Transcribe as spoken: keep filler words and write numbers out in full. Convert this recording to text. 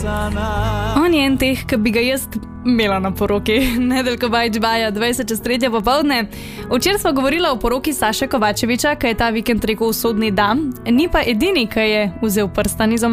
On je en teh, ki bi ga jaz imela na poroki. Nedeljko Bajč Baja, dvajset čez tretje popoldne. Včeraj smo govorila o poroki Saše Kovačeviča, ki je ta vikend rekel usodni dan, ni pa edini, ki je vzel prstan iz omare.